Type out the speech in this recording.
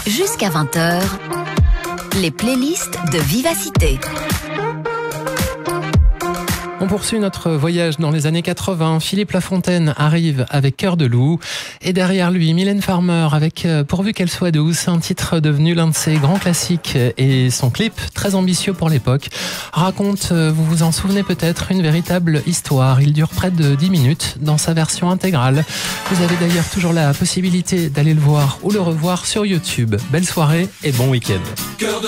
Jusqu'à 20h, les playlists de Vivacité. On poursuit notre voyage dans les années 80. Philippe Lafontaine arrive avec Cœur de loup. Et derrière lui, Mylène Farmer avec Pourvu qu'elle soit douce, un titre devenu l'un de ses grands classiques. Et son clip, très ambitieux pour l'époque, raconte, vous vous en souvenez peut-être, une véritable histoire. Il dure près de 10 minutes dans sa version intégrale. Vous avez d'ailleurs toujours la possibilité d'aller le voir ou le revoir sur YouTube. Belle soirée et bon week-end. Cœur de